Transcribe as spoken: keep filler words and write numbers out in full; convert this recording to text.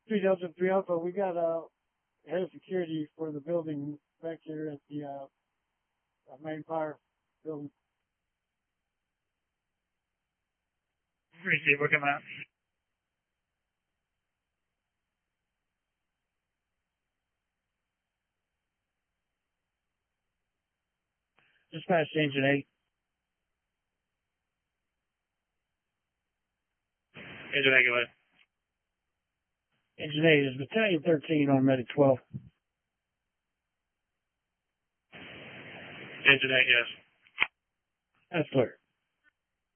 three Delta three Alpha, we got a head of security for the building back here at the uh, main fire building. Receive, we're coming out. Dispatch to Engine eight. Engine eight, go ahead. Engine eight is Battalion thirteen on Medic twelve. Engine eight, yes. That's clear.